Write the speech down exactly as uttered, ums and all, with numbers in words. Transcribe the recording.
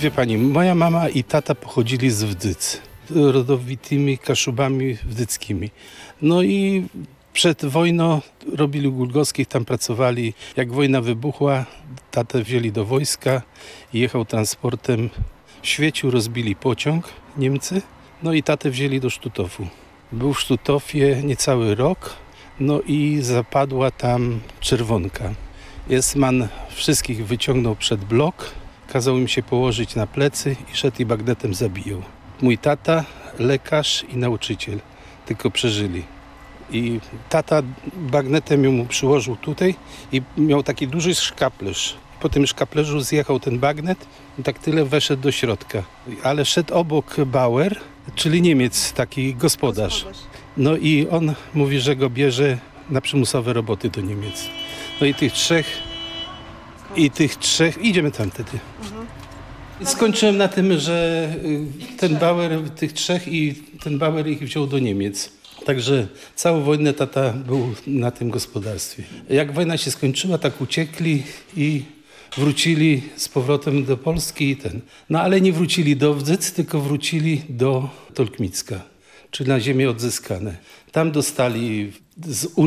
Wie pani, moja mama i tata pochodzili z Wdyc, rodowitymi Kaszubami wdyckimi. No i przed wojną robili u Głogowskich, tam pracowali. Jak wojna wybuchła, tatę wzięli do wojska i jechał transportem. W Świeciu rozbili pociąg Niemcy, no i tatę wzięli do Sztutofu. Był w Sztutofie niecały rok, no i zapadła tam czerwonka. Esman wszystkich wyciągnął przed blok, kazał im się położyć na plecy i szedł i bagnetem zabijał. Mój tata, lekarz i nauczyciel, tylko przeżyli. I tata bagnetem ją mu przyłożył tutaj i miał taki duży szkaplerz. Po tym szkaplerzu zjechał ten bagnet i tak tyle weszedł do środka. Ale szedł obok Bauer, czyli Niemiec, taki gospodarz. No i on mówi, że go bierze na przymusowe roboty do Niemiec. No i tych trzech, i tych trzech, idziemy tam wtedy. Mhm. Skończyłem na tym, że ten Bauer, tych trzech i ten Bauer ich wziął do Niemiec. Także całą wojnę tata był na tym gospodarstwie. Jak wojna się skończyła, tak uciekli i wrócili z powrotem do Polski i ten. No ale nie wrócili do Wdzyc, tylko wrócili do Tolkmicka, czyli na ziemię odzyskane. Tam dostali z